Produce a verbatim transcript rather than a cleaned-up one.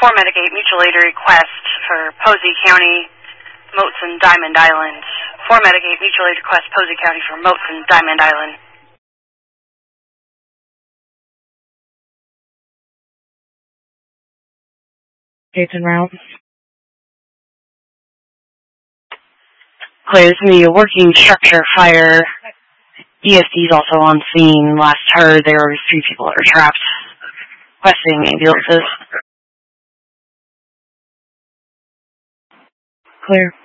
four Medigate mutual aid request for Posey County, Moats and Diamond Island. four Medigate mutual aid request Posey County for Moats and Diamond Island. Gates en route. Clear, this is going to be a working structure fire. E S D is also on scene. Last heard, there were three people that were trapped. Requesting ambulances. Clear.